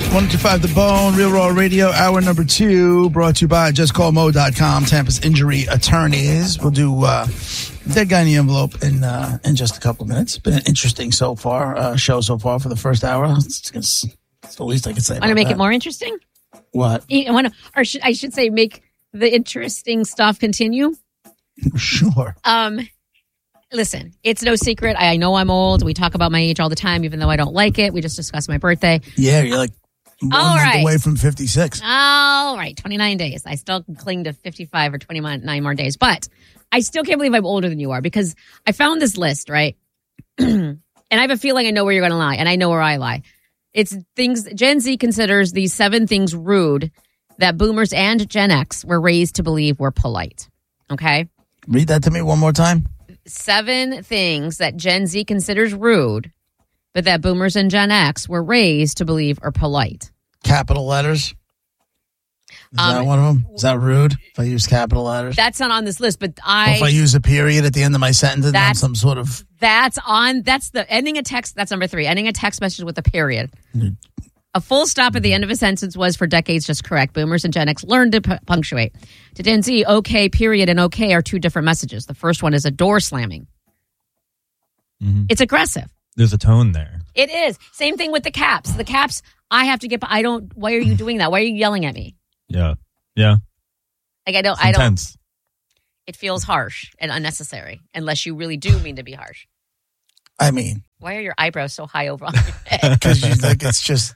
125 The Bone, Real Raw Radio, hour number 2, brought to you by JustCallMo.com, Tampa's injury attorneys. We'll do Dead Guy in the Envelope in just a couple of minutes. Been an interesting show so far for the first hour. It's the least I can say. Want to make it more interesting? What? I should say make the interesting stuff continue? Sure. Listen, it's no secret. I know I'm old. We talk about my age all the time, even though I don't like it. We just discussed my birthday. Yeah, you're like 1 month away from 56. All right, 29 days. I still cling to 55 or 29 more days. But I still can't believe I'm older than you are because I found this list, right? And I have a feeling I know where you're going to lie, and I know where I lie. It's things Gen Z considers these 7 things rude that boomers and Gen X were raised to believe were polite. Okay? Read that to me one more time. 7 things that Gen Z considers rude, but that boomers and Gen X were raised to believe are polite. Capital letters? Is that one of them? Is that rude if I use capital letters? That's not on this list, but Or if I use a period at the end of my sentence and then some sort of... That's the ending a text, that's number 3, ending a text message with a period. A full stop at the end of a sentence was for decades just correct. Boomers and Gen X learned to punctuate. To Gen Z, okay, period, and okay are 2 different messages. The first one is a door slamming. Mm-hmm. It's aggressive. There's a tone there. It is. Same thing with the caps. The caps, I have to get, why are you doing that? Why are you yelling at me? Yeah. Yeah. Like, I don't. It feels harsh and unnecessary, unless you really do mean to be harsh. I mean... Why are your eyebrows so high over on your head? Because it's just...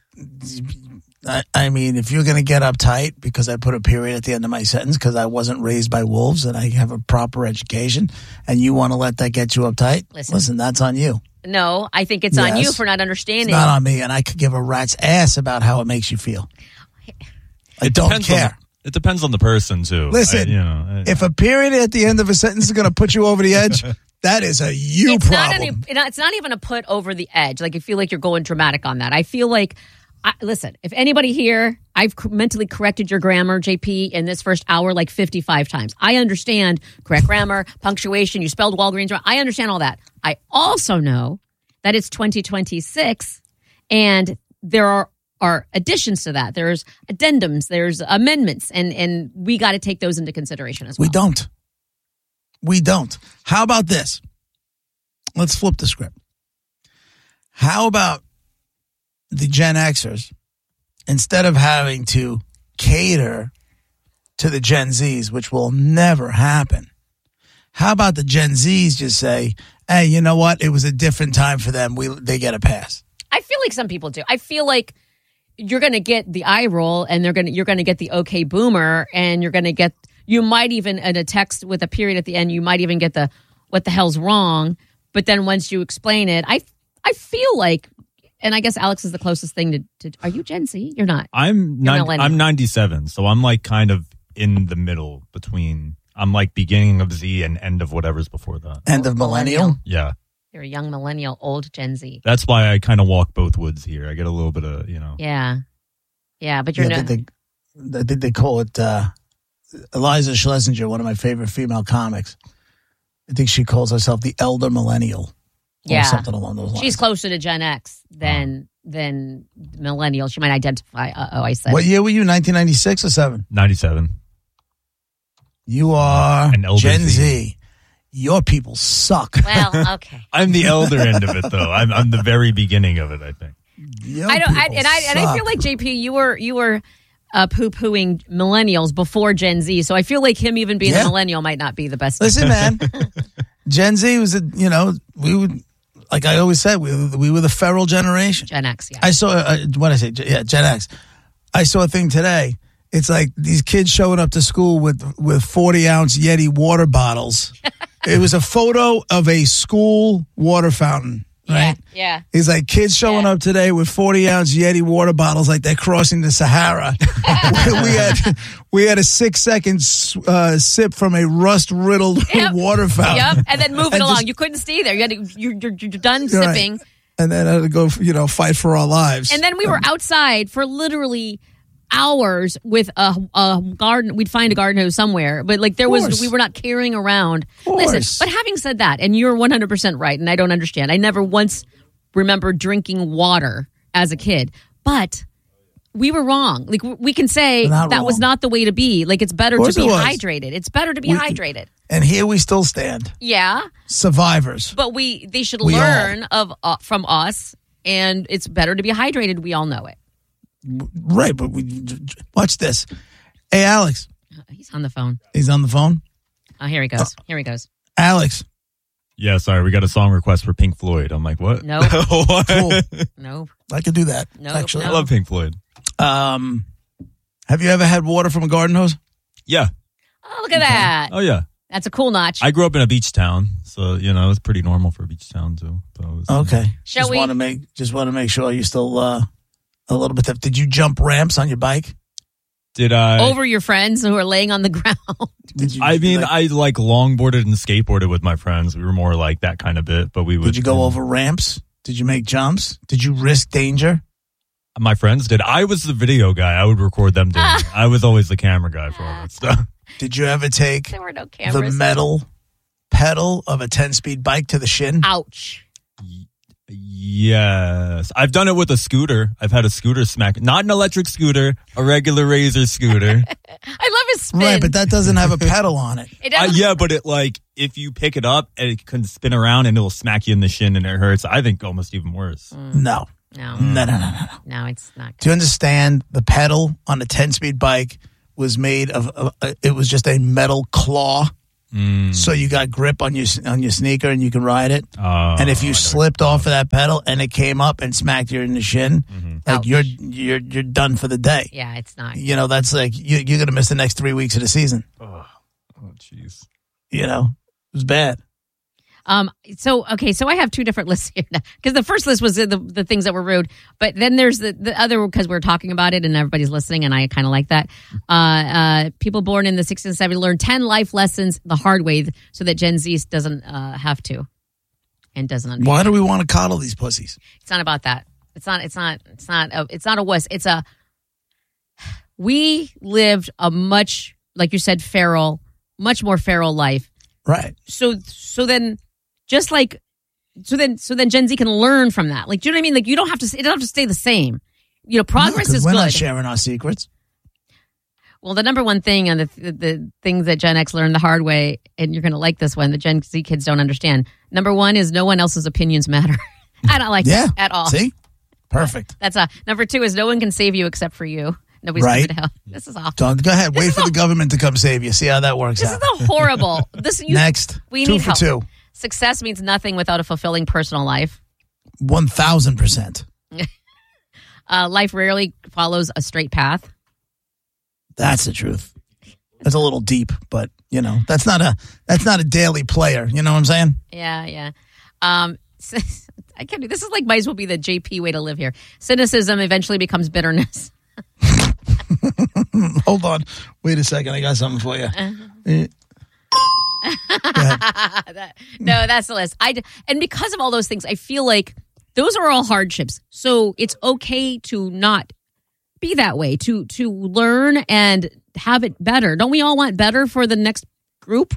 I mean, if you're going to get uptight because I put a period at the end of my sentence because I wasn't raised by wolves and I have a proper education and you want to let that get you uptight, listen, that's on you. No, I think it's on you for not understanding. It's not on me, and I could give a rat's ass about how it makes you feel. I don't care. It depends on the person, too. Listen, if a period at the end of a sentence is going to put you over the edge, that is a problem. It's not even a put over the edge. Like, I feel like you're going dramatic on that. I feel like, listen, if anybody here, I've mentally corrected your grammar, JP, in this first hour like 55 times. I understand correct grammar, punctuation, you spelled Walgreens wrong. I understand all that. I also know that it's 2026 and there are additions to that. There's addendums, there's amendments, and we got to take those into consideration as well. We don't. How about this? Let's flip the script. How about the Gen Xers, instead of having to cater to the Gen Zs, which will never happen, how about the Gen Zs just say, hey, you know what? It was a different time for them. They get a pass. I feel like some people do. I feel like you're going to get the eye roll and you're going to get the okay boomer, and you might even, in a text with a period at the end, you might even get the what the hell's wrong. But then once you explain it, I feel like, and I guess Alex is the closest thing to are you Gen Z? You're not. I'm 97, so I'm like kind of in the middle between, I'm like beginning of Z and end of whatever's before that. End of millennial? Yeah. You're a young millennial, old Gen Z. That's why I kind of walk both woods here. I get a little bit of, Yeah. Yeah, but you're not. I think they call it Eliza Schlesinger, one of my favorite female comics. I think she calls herself the elder millennial. Or something along those lines. She's closer to Gen X than millennial. She might identify. I said. What year were you? 1996 or 7? 97. You are an elder Gen Z. Your people suck. Well, okay. I'm the elder end of it, though. I'm the very beginning of it, I think. I feel like JP, you were poo-pooing millennials before Gen Z, so I feel like him even being a millennial might not be the best. Listen, man, Gen Z was we would, like I always said, we were the feral generation. Gen X, yeah. I saw Gen X. I saw a thing today. It's like these kids showing up to school with 40-ounce Yeti water bottles. It was a photo of a school water fountain, right? Yeah. It's like kids showing up today with 40-ounce Yeti water bottles like they're crossing the Sahara. we had a 6-second sip from a rust-riddled water fountain. Yep, and then moving along. You couldn't stay there. You're done sipping. Right. And then I had to go, fight for our lives. And then we were outside for literally hours with a garden. We'd find a garden hose somewhere, but like we were not carrying around. Listen, but having said that, and you're 100% right, and I don't understand. I never once remember drinking water as a kid, but we were wrong. Like we can say Not that wrong. was not the way to be. Like it's better to course be it was. hydrated. It's better to be hydrated. And here we still stand. Yeah, Survivors. but they should We learn from us, and it's better to be hydrated. We all know it. Right, but watch this. Hey, Alex. He's on the phone. He's on the phone. Oh, here he goes. Here he goes. Alex. Yeah, sorry, we got a song request for Pink Floyd. I'm like, what? No. What? Cool. No. I could do that. Nope, Actually. I love Pink Floyd. Have you ever had water from a garden hose? Yeah. Oh, look at that. Oh, yeah. That's a cool notch. I grew up in a beach town, so it's pretty normal for a beach town too. So it was, Okay. Shall we? Want to make sure you're still a little bit. Did you jump ramps on your bike? Did I? Over your friends who are laying on the ground. Did you? I mean, I like longboarded and skateboarded with my friends. We were more like that kind of bit, but we would. Did you go over ramps? Did you make jumps? Did you risk danger? My friends did. I was the video guy. I would record them doing it. I was always the camera guy for all that stuff. Did you ever take There were no the cameras. metal pedal of a 10-speed bike to the shin? Ouch. Yes. I've done it with a scooter. I've had a scooter smack. Not an electric scooter, a regular Razor scooter. I love his spin. Right, but that doesn't have a pedal on it. It doesn't- Yeah, but it if you pick it up, it can spin around and it'll smack you in the shin and it hurts. I think almost even worse. No. No, No. it's not Do you understand? The pedal on a 10-speed bike was made of, it was just a metal claw. So you got grip on your sneaker and you can ride it. And if you slipped off of that pedal and it came up and smacked you in the shin, like Ouch. you're done for the day. Yeah, it's not. That's like you're gonna miss the next 3 weeks of the season. Oh, jeez. It was bad. So I have two different lists here because the first list was the things that were rude, but then there's the other because we're talking about it and everybody's listening, and I kind of like that. People born in the 60s and 70s learn 10 life lessons the hard way so that Gen Z doesn't have to and doesn't understand. Why do we want to coddle these pussies? It's not about that. It's not a wuss. We lived a much, like you said, much more feral life. Right. So then Gen Z can learn from that. Like, do you know what I mean? Like, it don't have to stay the same. Progress No, 'cause is we're good. not sharing our secrets. Well, the number one thing and the things that Gen X learned the hard way, and you're going to like this one, the Gen Z kids don't understand. Number one is no one else's opinions matter. I don't like that at all. See? Perfect. That's number two is no one can save you except for you. Nobody's Right. coming to help. This is awful. Go ahead. Wait for the government to come save you. See how that works This out. is a horrible. Next. We 2 need for help. 2. Success means nothing without a fulfilling personal life. 1,000%. Life rarely follows a straight path. That's the truth. It's a little deep, but that's not a daily player. You know what I'm saying? Yeah. I can't do this. Is like might as well be the JP way to live here. Cynicism eventually becomes bitterness. Hold on. Wait a second. I got something for you. No, that's the list. And because of all those things, I feel like those are all hardships. So it's okay to not be that way, to learn and have it better. Don't we all want better for the next group?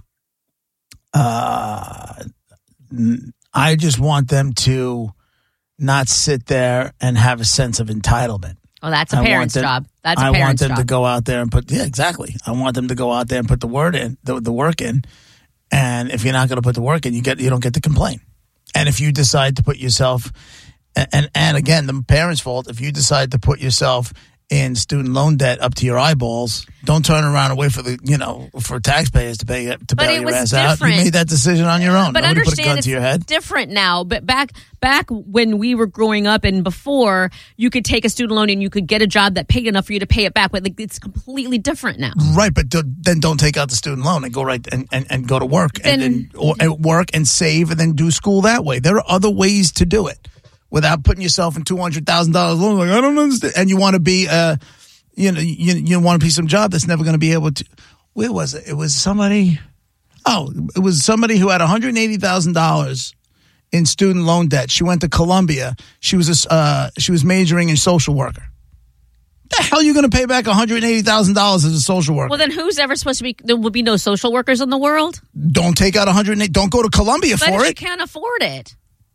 I just want them to not sit there and have a sense of entitlement. Oh, that's a parent's job. That's a I want parent's them job. to go out there and exactly. I want them to go out there and put the work in. And if you're not going to put the work in, you don't get to complain. And if you decide to put yourself, and again, the parents' fault, if you decide to put yourself in student loan debt up to your eyeballs, don't turn around and wait for for taxpayers to bail your ass out. You made that decision on your own. But Nobody put a understand gun it's to your head. different now. But back when we were growing up and before, you could take a student loan and you could get a job that paid enough for you to pay it back. But it's completely different now. Right, but then don't take out the student loan and go right and go to work and work and save and then do school that way. There are other ways to do it without putting yourself in $200,000 loan. Like, I don't understand. And you want to be you want to be some job that's never going to be able to. Where was it? It was somebody. Oh, it was somebody who had $180,000 in student loan debt. She went to Columbia. She was majoring in social worker. The hell are you going to pay back $180,000 as a social worker? Well, then who's ever supposed to be? There will be no social workers in the world. Don't take out $180,000. Don't go to Columbia But for if it. you can't afford it.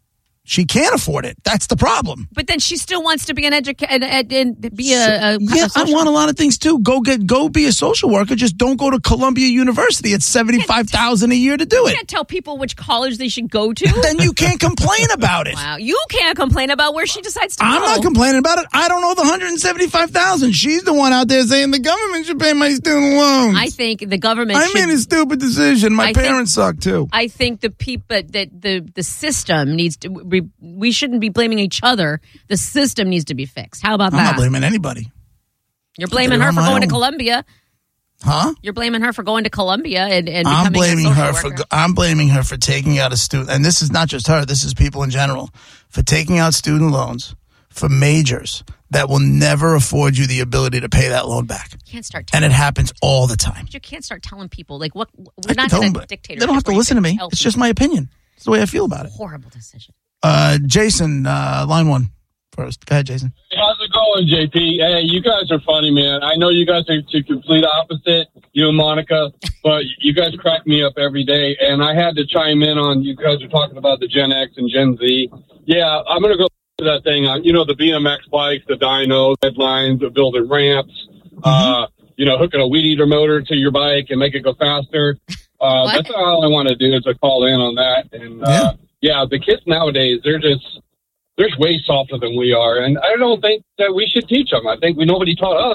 She can't afford it. That's the problem. But then she still wants to be an educator and be I want a lot of things too. Go be a social worker. Just don't go to Columbia University. It's $75,000 a year to do You it. can't tell people which college they should go to. Then you can't complain about it. Wow, you can't complain about where she decides to go. I'm not complaining about it. I don't know the $175,000. She's the one out there saying the government should pay my student loans. I think the government. I made a stupid decision. My parents suck too. I think the people that the system needs to. We shouldn't be blaming each other. The system needs to be fixed. How about that? I'm not blaming anybody. You're blaming her for going to Columbia. Huh? You're blaming her for going to Columbia and I'm becoming blaming a her social worker. I'm blaming her for taking out a student, and this is not just her. This is people in general, for taking out student loans for majors that will never afford you the ability to pay that loan back. You can't start. And it happens all the time. You can't start telling people like what we're not in a dictatorship. They don't have to listen to me. It's just my opinion. It's the way I feel about it. Horrible decision. Jason, line one first. Go ahead, Jason. How's it going, JP? Hey, you guys are funny, man. I know you guys are the complete opposite, you and Monica, but you guys crack me up every day. And I had to chime in on, you guys are talking about the Gen X and Gen Z. Yeah, I'm going to go to that thing on, the BMX bikes, the dynos, headlines, the building ramps, hooking a weed eater motor to your bike and make it go faster. That's all I want to do is to call in on that. And, the kids nowadays, they're way softer than we are, and I don't think that we should teach them. I think nobody taught us.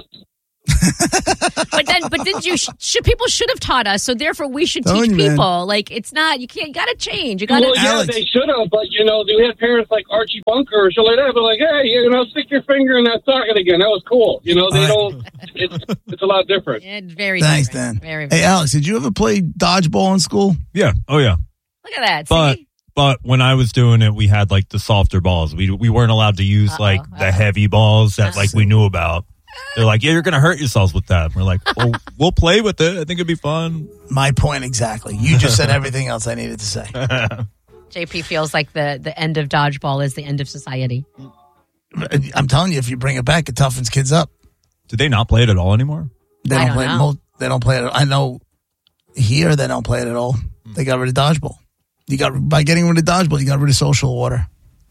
but people should have taught us, so therefore we should teach people. Man. Like it's not you got to change. You got to. Well, yeah, they should have, but they had parents like Archie Bunker or shit like that. But like, hey, stick your finger in that socket again. That was cool. They don't. It's a lot different. It's very. Thanks, different. Dan. Very, hey, Alex, did you ever play dodgeball in school? Yeah. Oh, yeah. Look at that. But when I was doing it, we had like the softer balls. We weren't allowed to use the heavy balls that we knew about. They're like, yeah, you're going to hurt yourselves with that. We're like, well, we'll play with it. I think it'd be fun. My point exactly. You just said everything else I needed to say. JP feels like the end of dodgeball is the end of society. I'm telling you, if you bring it back, it toughens kids up. Do they not play it at all anymore? They don't play it. They don't play it. I know here they don't play it at all. They got rid of dodgeball. By getting rid of dodgeball, you got rid of social order.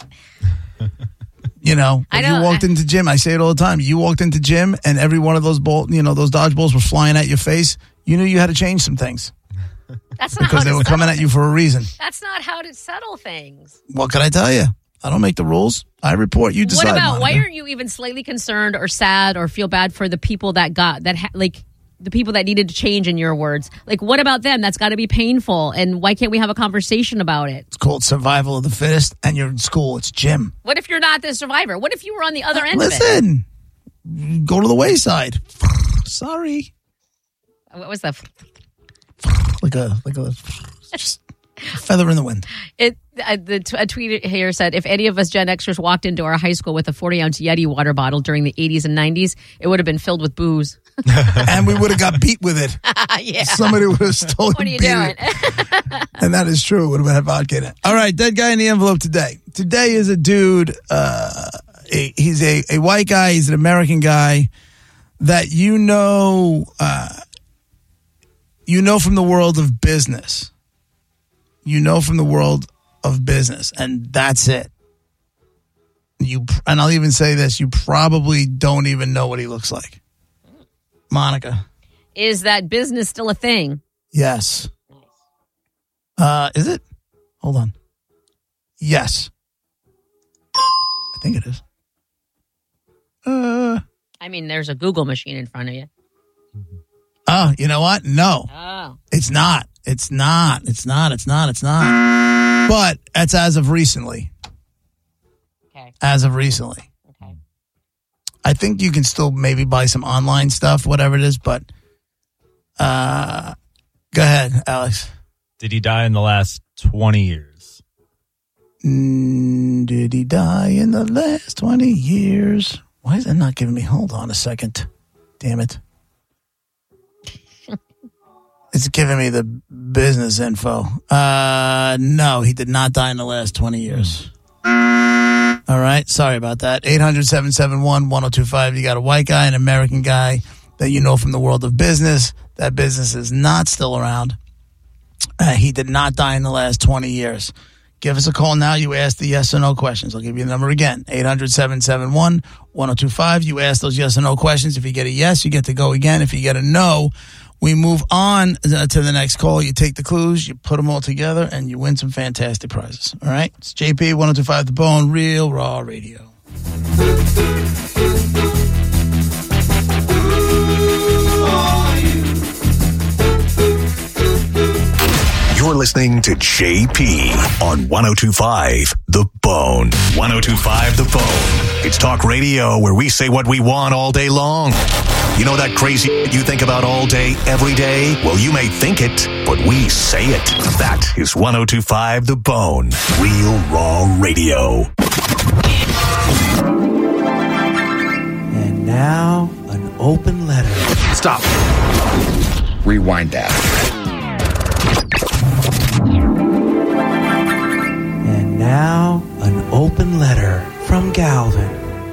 You walked into gym. I say it all the time. You walked into gym, and every one of those those dodgeballs were flying at your face. You knew you had to change some things. That's not because they were coming at you for a reason. That's not how to settle things. What can I tell you? I don't make the rules. I report. You decide. What about Monica. why aren't you even slightly concerned or sad or feel bad for the people the people that needed to change, in your words? Like, what about them? That's got to be painful. And why can't we have a conversation about it? It's called survival of the fittest, and you're in school. It's gym. What if you're not the survivor? What if you were on the other end of it? Listen, go to the wayside. Sorry. What was that? Like a just feather in the wind. A tweet here said, if any of us Gen Xers walked into our high school with a 40-ounce Yeti water bottle during the 80s and 90s, it would have been filled with booze. And we would have got beat with it. Yeah. Somebody would have stolen. What are you doing? And that is true. It would have had vodka in it. All right, dead guy in the envelope today. Today is a dude. He's a white guy. He's an American guy that you know from the world of business. And that's it. And I'll even say this, you probably don't even know what he looks like. Monica. Is that business still a thing? Yes. Is it? Hold on. Yes. I think it is. I mean, there's a Google machine in front of you. Oh, you know what? No. Oh. It's not. But that's as of recently. Okay. As of recently. Okay. I think you can still maybe buy some online stuff, whatever it is, but go ahead, Alex. Did he die in the last 20 years? Did he die in the last 20 years? Why is it not giving me? Hold on a second. Damn it. It's giving me the business info. No, he did not die in the last 20 years. All right. Sorry about that. 800-771-1025. You got a white guy, an American guy that you know from the world of business. That business is not still around. He did not die in the last 20 years. Give us a call now. You ask the yes or no questions. I'll give you the number again, 800-771-1025. You ask those yes or no questions. If you get a yes, you get to go again. If you get a no, we move on to the next call. You take the clues, you put them all together, and you win some fantastic prizes. All right? It's JP, 1025 The Bone, Real Raw Radio. You're listening to JP on 1025 The Bone. 1025 The Bone. It's talk radio where we say what we want all day long. You know that crazy you think about all day, every day? Well, you may think it, but we say it. That is 1025 The Bone. Real Raw Radio. And now, an open letter. Stop. Rewind that. And now, an open letter from Galvin.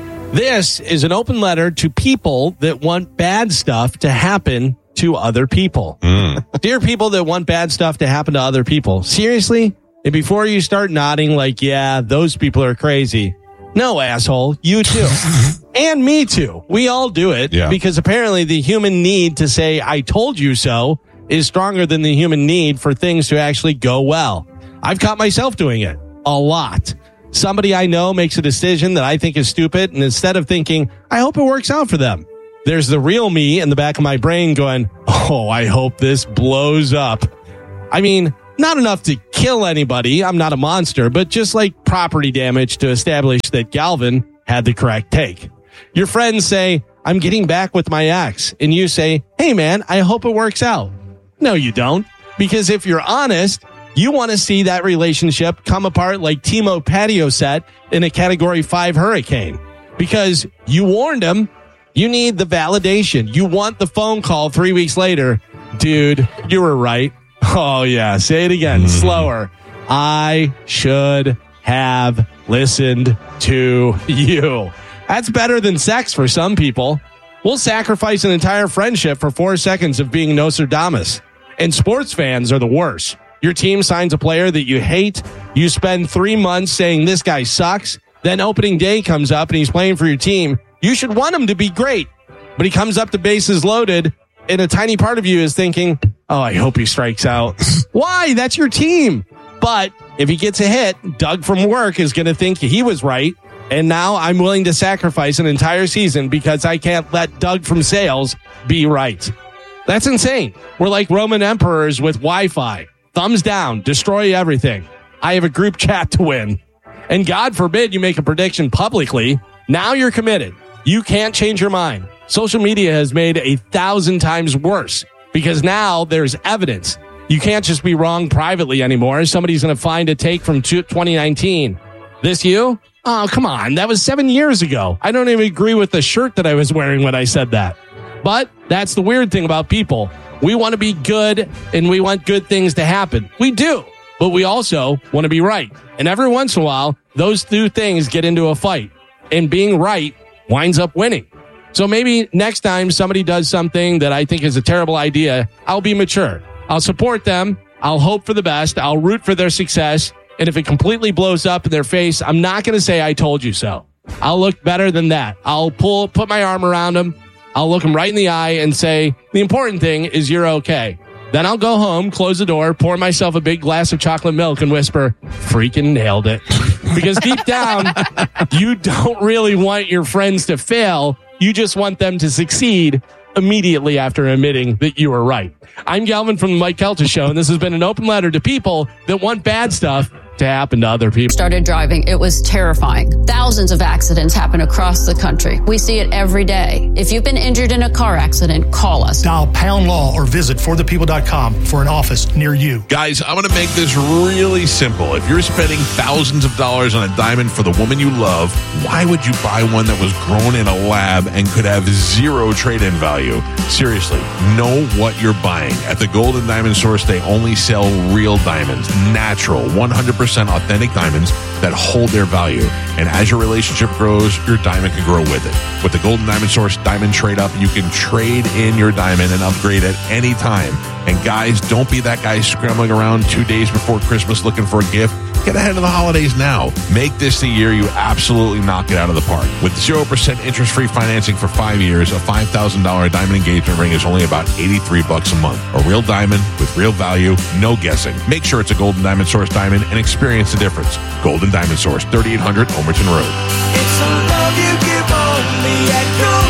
This is an open letter to people that want bad stuff to happen to other people. Dear people that want bad stuff to happen to other people, seriously? And before you start nodding like, yeah, those people are crazy. No, asshole, you too. And me too. We all do it because apparently the human need to say, I told you so, is stronger than the human need for things to actually go well. I've caught myself doing it a lot. Somebody I know makes a decision that I think is stupid, and instead of thinking, I hope it works out for them, there's the real me in the back of my brain going, oh, I hope this blows up. I mean, not enough to kill anybody. I'm not a monster, but just like property damage to establish that Galvin had the correct take. Your friends say, I'm getting back with my ex, and you say, hey man, I hope it works out. No, you don't. Because if you're honest, you want to see that relationship come apart like Timo patio set in a Category 5 hurricane. Because you warned him, you need the validation. You want the phone call 3 weeks later. Dude, you were right. Oh, yeah. Say it again. Slower. I should have listened to you. That's better than sex for some people. We'll sacrifice an entire friendship for 4 seconds of being Nostradamus. And sports fans are the worst. Your team signs a player that you hate. You spend 3 months saying this guy sucks. Then opening day comes up and he's playing for your team. You should want him to be great. But he comes up to bases loaded and a tiny part of you is thinking, oh, I hope he strikes out. Why? That's your team. But if he gets a hit, Doug from work is going to think he was right. And now I'm willing to sacrifice an entire season because I can't let Doug from sales be right. That's insane. We're like Roman emperors with Wi-Fi. Thumbs down, destroy everything. I have a group chat to win. And God forbid you make a prediction publicly. Now you're committed. You can't change your mind. Social media has made 1,000 times worse because now there's evidence. You can't just be wrong privately anymore. Somebody's going to find a take from 2019. This you? Oh, come on. That was 7 years ago. I don't even agree with the shirt that I was wearing when I said that. But that's the weird thing about people. We want to be good and we want good things to happen. We do, but we also want to be right. And every once in a while, those two things get into a fight and being right winds up winning. So maybe next time somebody does something that I think is a terrible idea, I'll be mature. I'll support them. I'll hope for the best. I'll root for their success. And if it completely blows up in their face, I'm not going to say I told you so. I'll look better than that. I'll put my arm around them. I'll look him right in the eye and say, the important thing is you're okay. Then I'll go home, close the door, pour myself a big glass of chocolate milk and whisper, freaking nailed it. Because deep down, you don't really want your friends to fail. You just want them to succeed immediately after admitting that you were right. I'm Galvin from the Mike Kelta Show, and this has been an open letter to people that want bad stuff to happen to other people. Started driving. It was terrifying. Thousands of accidents happen across the country. We see it every day. If you've been injured in a car accident, call us. Dial pound law or visit forthepeople.com for an office near you. Guys, I'm going to make this really simple. If you're spending thousands of dollars on a diamond for the woman you love, why would you buy one that was grown in a lab and could have zero trade-in value? Seriously, know what you're buying. At the Gold and Diamond Source, they only sell real diamonds, natural, 100% authentic diamonds that hold their value. And as your relationship grows, your diamond can grow with it. With the Golden Diamond Source Diamond Trade Up, you can trade in your diamond and upgrade at any time. And guys, don't be that guy scrambling around 2 days before Christmas looking for a gift. Get ahead of the holidays now. Make this the year you absolutely knock it out of the park. With 0% interest-free financing for 5 years, a $5,000 diamond engagement ring is only about $83 a month. A real diamond with real value, no guessing. Make sure it's a Golden Diamond Source diamond and experience the difference. Golden Diamond Source, 3800 Homerton Road. It's the love you give only at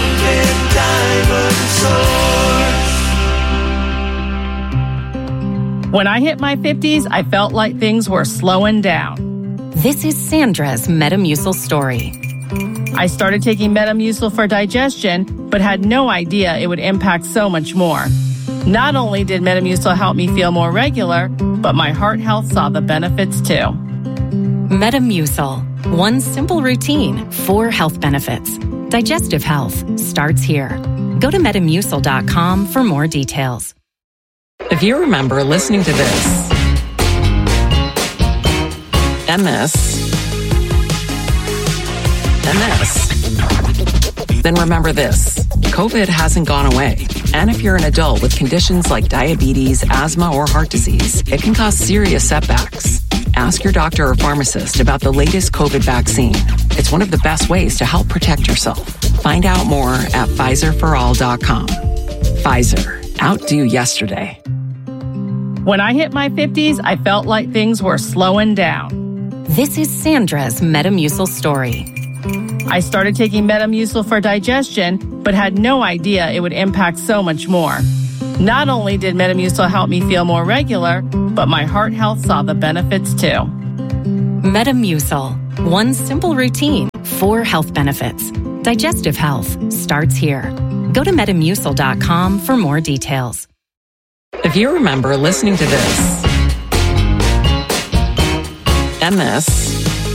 Golden Diamond Source. When I hit my 50s, I felt like things were slowing down. This is Sandra's Metamucil story. I started taking Metamucil for digestion, but had no idea it would impact so much more. Not only did Metamucil help me feel more regular, but my heart health saw the benefits too. Metamucil. One simple routine, 4 health benefits. Digestive health starts here. Go to Metamucil.com for more details. If you remember listening to this, and this, then remember this. COVID hasn't gone away. And if you're an adult with conditions like diabetes, asthma, or heart disease, it can cause serious setbacks. Ask your doctor or pharmacist about the latest COVID vaccine. It's one of the best ways to help protect yourself. Find out more at PfizerForAll.com. Pfizer. Outdo yesterday. When I hit my 50s, I felt like things were slowing down. This is Sandra's Metamucil story. I started taking Metamucil for digestion, but had no idea it would impact so much more. Not only did Metamucil help me feel more regular, but my heart health saw the benefits too. Metamucil. One simple routine, 4 health benefits. Digestive health starts here. Go to Metamucil.com for more details. If you remember listening to this, and this,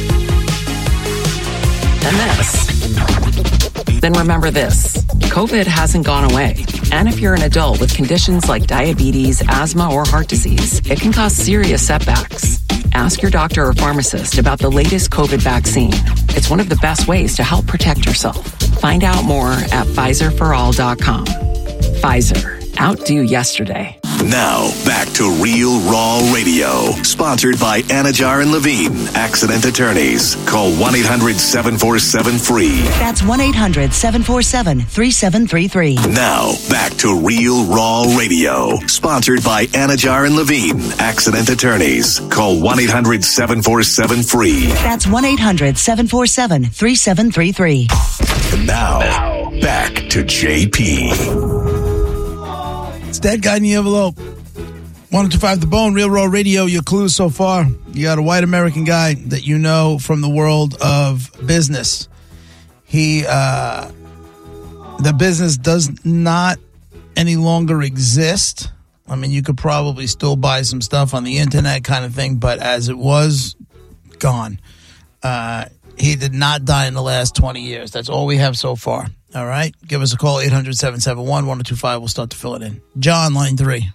then remember this. COVID hasn't gone away. And if you're an adult with conditions like diabetes, asthma, or heart disease, it can cause serious setbacks. Ask your doctor or pharmacist about the latest COVID vaccine. It's one of the best ways to help protect yourself. Find out more at PfizerForAll.com. Pfizer. Outdo yesterday. Now, back to Real Raw Radio. Sponsored by Anajar and Levine, accident attorneys. Call 1-800-747-FREE. That's 1-800-747-3733. Now, back to Real Raw Radio. Sponsored by Anajar and Levine, accident attorneys. Call 1-800-747-FREE. That's 1-800-747-3733. And now, back to JP. It's Dead Guy in the Envelope. 102.5 The Bone, Real Raw Radio. Your clues so far. You got a white American guy that you know from the world of business. The business does not any longer exist. I mean, you could probably still buy some stuff on the internet kind of thing, but as it was, gone. He did not die in the last 20 years. That's all we have so far. All right. Give us a call, 800-771-1025. We'll start to fill it in. John, line 3.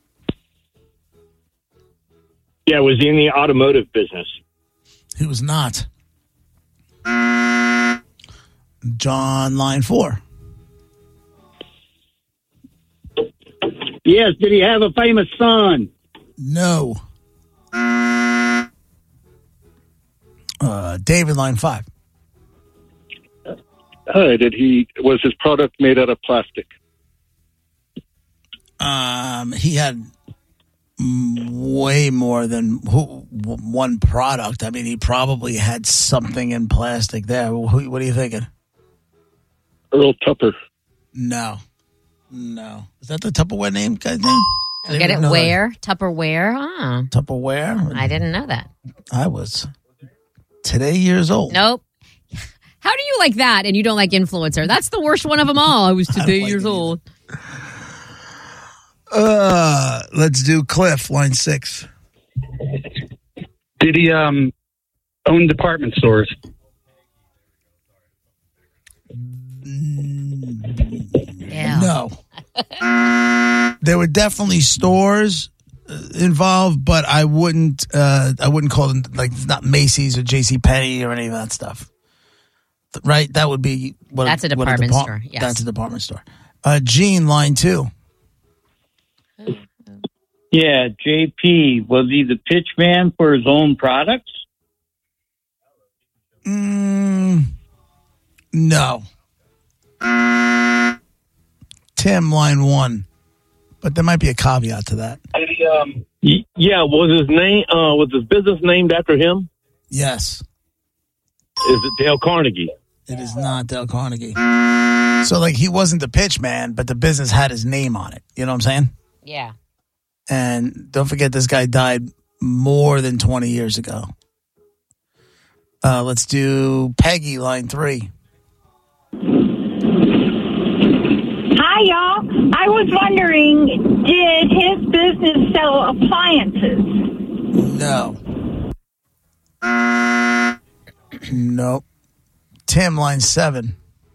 Yeah, was he in the automotive business? He was not. John, line 4. Yes, did he have a famous son? No. David, line 5. Was his product made out of plastic? He had way more than one product. I mean, he probably had something in plastic there. What are you thinking? Earl Tupper. No. Is that the Tupperware guy's name? Get it where? Tupperware? Ah. Tupperware? I didn't know that. I was today years old. Nope. How do you like that and you don't like influencer? That's the worst one of them all. I was today years old. Let's do Cliff, line 6. Did he own department stores? Yeah. No. There were definitely stores involved, but I wouldn't call them, like, it's not Macy's or JCPenney or any of that stuff. Right? That would be that's a department store. Yes. That's a department store. Gene, line 2. Yeah, JP, was he the pitch man for his own products? No. Tim, line 1. But there might be a caveat to that. Yeah, was his business named after him? Yes. Is it Dale Carnegie? It is not Dale Carnegie. So, like, he wasn't the pitch man, but the business had his name on it. You know what I'm saying? Yeah. And don't forget, this guy died more than 20 years ago. Let's do Peggy, line 3. Hi, y'all. I was wondering, did his business sell appliances? No. Nope. Tim, line 7.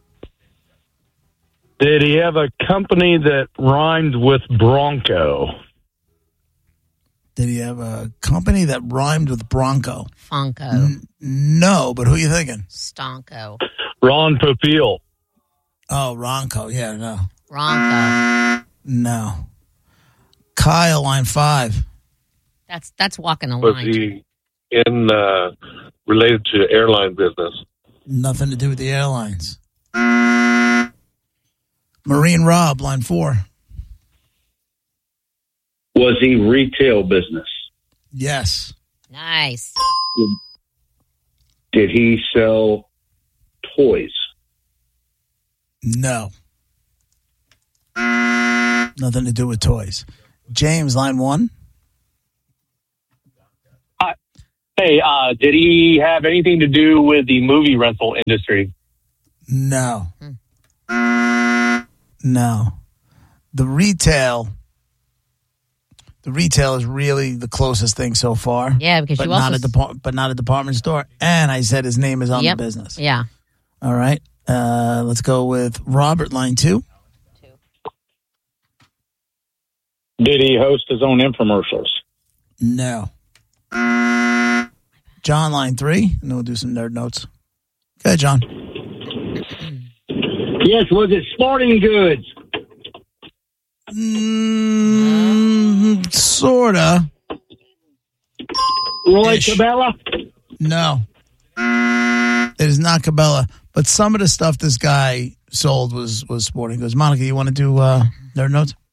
Did he have a company that rhymed with Bronco? Did he have a company that rhymed with Bronco? Fonco. No, but who are you thinking? Stonko. Ron Popeil. Oh, Ronco. Yeah, no. Ronco. No. Kyle, line 5. That's walking a Was line. he in related to airline business? Nothing to do with the airlines. Marine Rob, line 4. Was he retail business? Yes. Nice. Did he sell toys? No. Nothing to do with toys. James, line 1. Hey, did he have anything to do with the movie rental industry? No. No. The retail is really the closest thing so far. Yeah, because but you also not a department store. And I said his name is on the business. Yeah. All right. Let's go with Robert, line 2. Did he host his own infomercials? No. John, line 3, and then we'll do some nerd notes. Go ahead, John. Yes, was it sporting goods? Sorta. Roy Cabela? No. It is not Cabela, but some of the stuff this guy sold was sporting goods. Monica, you want to do nerd notes?